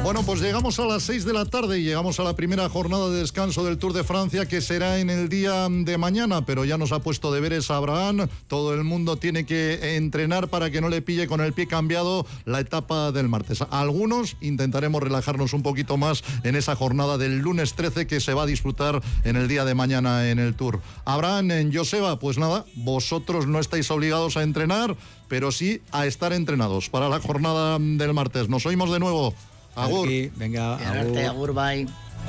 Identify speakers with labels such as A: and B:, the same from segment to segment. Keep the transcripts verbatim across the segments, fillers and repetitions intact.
A: Bueno, pues llegamos a las seis de la tarde y llegamos a la primera jornada de descanso del Tour de Francia, que será en el día de mañana, pero ya nos ha puesto deberes Abraham. Todo el mundo tiene que entrenar para que no le pille con el pie cambiado la etapa del martes. Algunos intentaremos relajarnos un poquito más en esa jornada del lunes trece que se va a disfrutar en el día de mañana en el Tour. Abraham, en Joseba, pues nada, vosotros no estáis obligados a entrenar, pero sí a estar entrenados para la jornada del martes. Nos oímos de nuevo. Agur.
B: Aquí, venga,
C: agur. Agur, bye.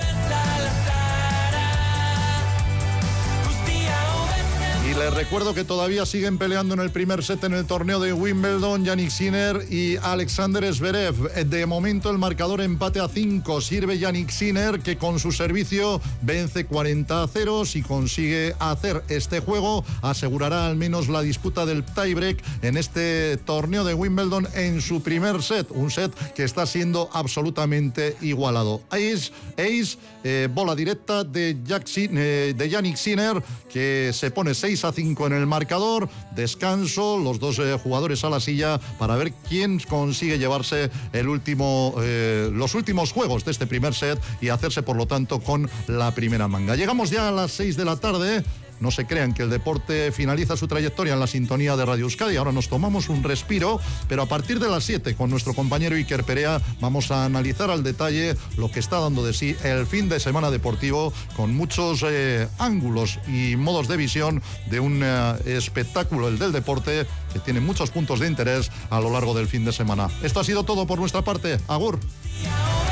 A: Y les recuerdo que todavía siguen peleando en el primer set en el torneo de Wimbledon Jannik Sinner y Alexander Zverev. De momento el marcador empate a cinco. Sirve Jannik Sinner, que con su servicio vence cuarenta a cero. Si consigue hacer este juego, asegurará al menos la disputa del tiebreak en este torneo de Wimbledon en su primer set. Un set que está siendo absolutamente igualado. Ace, ace eh, bola directa de, Jackson, eh, de Jannik Sinner, que se pone seis a cinco en el marcador. Descanso, los dos eh, jugadores a la silla para ver quién consigue llevarse el último, eh, los últimos juegos de este primer set y hacerse por lo tanto con la primera manga. Llegamos ya a las seis de la tarde. No se crean que el deporte finaliza su trayectoria en la sintonía de Radio Euskadi. Ahora nos tomamos un respiro, pero a partir de las siete, con nuestro compañero Iker Perea, vamos a analizar al detalle lo que está dando de sí el fin de semana deportivo, con muchos eh, ángulos y modos de visión de un eh, espectáculo, el del deporte, que tiene muchos puntos de interés a lo largo del fin de semana. Esto ha sido todo por nuestra parte. Agur.